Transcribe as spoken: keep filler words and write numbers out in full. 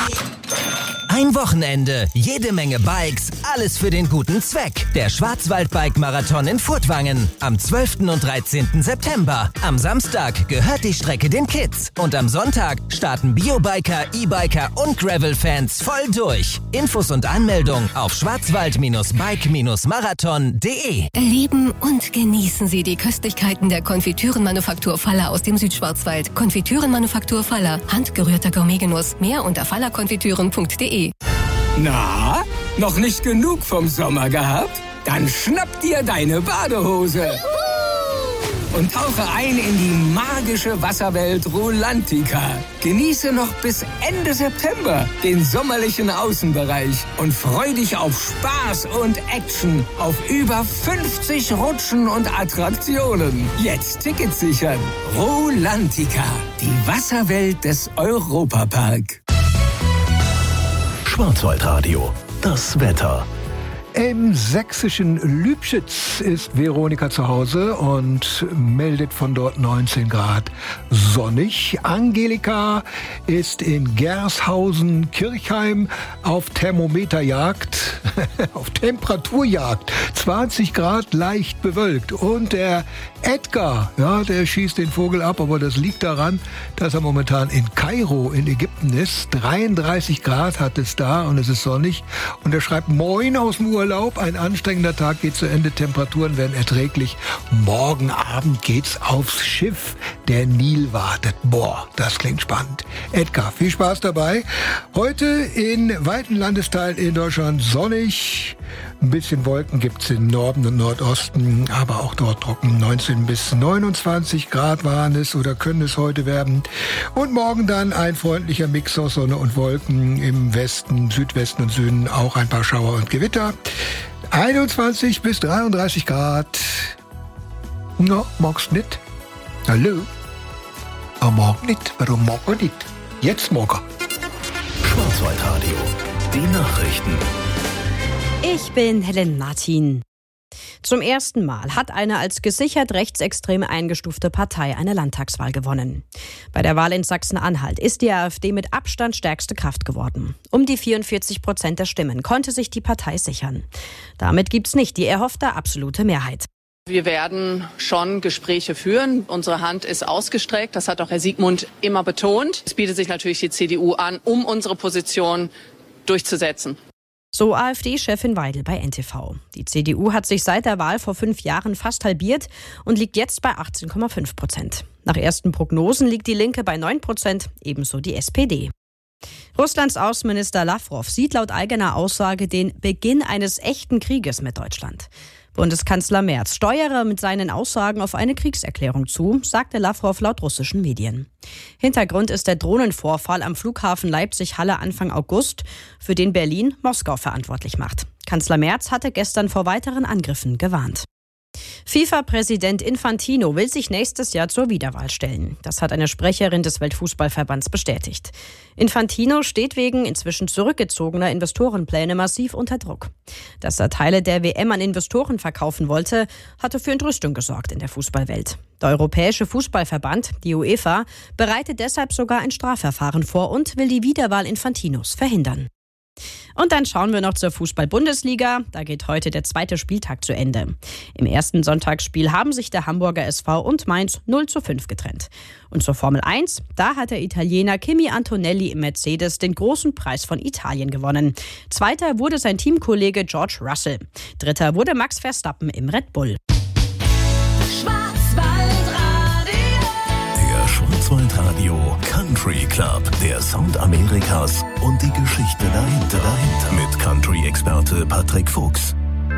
Ein Wochenende, jede Menge Bikes, alles für den guten Zweck. Der Schwarzwald-Bike-Marathon in Furtwangen am zwölften und dreizehnten September. Am Samstag gehört die Strecke den Kids. Und am Sonntag starten Biobiker, E-Biker und Gravel-Fans voll durch. Infos und Anmeldung auf schwarzwald-bike-marathon punkt de. Erleben und genießen Sie die Köstlichkeiten der Konfitürenmanufaktur Faller aus dem Südschwarzwald. Konfitürenmanufaktur Faller. Handgerührter Gourmetgenuss. Mehr unter fallerkonfitüren punkt de. Na, noch nicht genug vom Sommer gehabt? Dann schnapp dir deine Badehose und tauche ein in die magische Wasserwelt Rulantica. Genieße noch bis Ende September den sommerlichen Außenbereich und freu dich auf Spaß und Action auf über fünfzig Rutschen und Attraktionen. Jetzt Tickets sichern. Rulantica, die Wasserwelt des Europapark. Schwarzwaldradio, das Wetter. Im sächsischen Lübschitz ist Veronika zu Hause und meldet von dort neunzehn Grad sonnig. Angelika ist in Gershausen-Kirchheim auf Thermometerjagd, auf Temperaturjagd. zwanzig Grad leicht bewölkt. Und der Edgar, ja, der schießt den Vogel ab, aber das liegt daran, dass er momentan in Kairo in Ägypten ist. dreiunddreißig Grad hat es da und es ist sonnig. Und er schreibt: Moin aus dem Urlaub. Ein anstrengender Tag geht zu Ende. Temperaturen werden erträglich. Morgen Abend geht's aufs Schiff. Der Nil wartet. Boah, das klingt spannend. Edgar, viel Spaß dabei. Heute in weiten Landesteilen in Deutschland sonnig. Ein bisschen Wolken gibt's im Norden und Nordosten, aber auch dort trocken. neunzehn bis neunundzwanzig Grad waren es oder können es heute werden. Und morgen dann ein freundlicher Mix aus Sonne und Wolken. Im Westen, Südwesten und Süden auch ein paar Schauer und Gewitter. einundzwanzig bis dreiunddreißig Grad. No, magst nicht? Hallo? Oh, mag nicht. Warum mag er nicht? Jetzt mag er. Schwarzwaldradio, die Nachrichten. Ich bin Helen Martin. Zum ersten Mal hat eine als gesichert rechtsextrem eingestufte Partei eine Landtagswahl gewonnen. Bei der Wahl in Sachsen-Anhalt ist die AfD mit Abstand stärkste Kraft geworden. Um die vierundvierzig Prozent der Stimmen konnte sich die Partei sichern. Damit gibt's nicht die erhoffte absolute Mehrheit. Wir werden schon Gespräche führen. Unsere Hand ist ausgestreckt. Das hat auch Herr Siegmund immer betont. Es bietet sich natürlich die C D U an, um unsere Position durchzusetzen. So AfD-Chefin Weidel bei N T V. Die C D U hat sich seit der Wahl vor fünf Jahren fast halbiert und liegt jetzt bei achtzehn Komma fünf Prozent. Nach ersten Prognosen liegt die Linke bei neun Prozent, ebenso die S P D. Russlands Außenminister Lavrov sieht laut eigener Aussage den Beginn eines echten Krieges mit Deutschland. Bundeskanzler Merz steuere mit seinen Aussagen auf eine Kriegserklärung zu, sagte Lavrov laut russischen Medien. Hintergrund ist der Drohnenvorfall am Flughafen Leipzig-Halle Anfang August, für den Berlin Moskau verantwortlich macht. Kanzler Merz hatte gestern vor weiteren Angriffen gewarnt. FIFA-Präsident Infantino will sich nächstes Jahr zur Wiederwahl stellen. Das hat eine Sprecherin des Weltfußballverbands bestätigt. Infantino steht wegen inzwischen zurückgezogener Investorenpläne massiv unter Druck. Dass er Teile der W M an Investoren verkaufen wollte, hatte für Entrüstung gesorgt in der Fußballwelt. Der Europäische Fußballverband, die UEFA, bereitet deshalb sogar ein Strafverfahren vor und will die Wiederwahl Infantinos verhindern. Und dann schauen wir noch zur Fußball-Bundesliga. Da geht heute der zweite Spieltag zu Ende. Im ersten Sonntagsspiel haben sich der Hamburger S V und Mainz null zu fünf getrennt. Und zur Formel eins, da hat der Italiener Kimi Antonelli im Mercedes den großen Preis von Italien gewonnen. Zweiter wurde sein Teamkollege George Russell. Dritter wurde Max Verstappen im Red Bull. Der Schwarzwaldradio Country Club, der Sound Amerikas und die Geschichte dahinter, dahinter. Mit Country-Experte Patrick Fuchs.